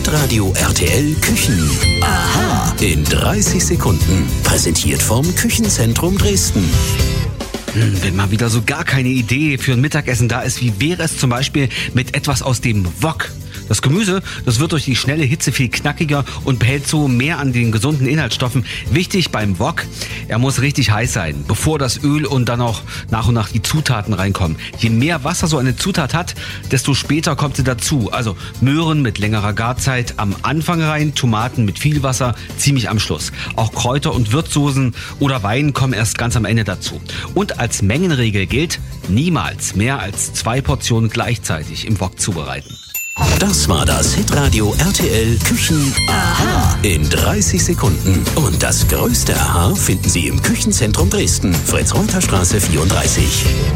Hitradio RTL Küchen. Aha. In 30 Sekunden. Präsentiert vom Küchenzentrum Dresden. Wenn mal wieder so gar keine Idee für ein Mittagessen da ist, wie wäre es zum Beispiel mit etwas aus dem Wok? Das Gemüse, das wird durch die schnelle Hitze viel knackiger und behält so mehr an den gesunden Inhaltsstoffen. Wichtig beim Wok, er muss richtig heiß sein, bevor das Öl und dann auch nach und nach die Zutaten reinkommen. Je mehr Wasser so eine Zutat hat, desto später kommt sie dazu. Also Möhren mit längerer Garzeit am Anfang rein, Tomaten mit viel Wasser ziemlich am Schluss. Auch Kräuter und Würzsoßen oder Wein kommen erst ganz am Ende dazu. Und als Mengenregel gilt, niemals mehr als 2 Portionen gleichzeitig im Wok zubereiten. Das war das Hitradio RTL Küchen Aha in 30 Sekunden. Und das größte Aha finden Sie im Küchenzentrum Dresden, Fritz-Reuter-Straße 34.